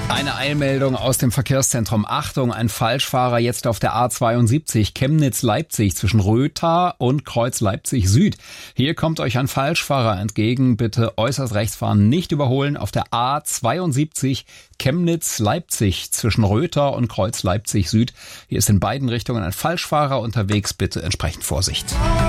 Eine Eilmeldung aus dem Verkehrszentrum. Achtung, ein Falschfahrer jetzt auf der A72 Chemnitz-Leipzig zwischen Rötha und Kreuz Leipzig Süd. Hier kommt euch ein Falschfahrer entgegen. Bitte äußerst rechts fahren, nicht überholen auf der A72 Chemnitz-Leipzig zwischen Rötha und Kreuz Leipzig Süd. Hier ist in beiden Richtungen ein Falschfahrer unterwegs. Bitte entsprechend Vorsicht.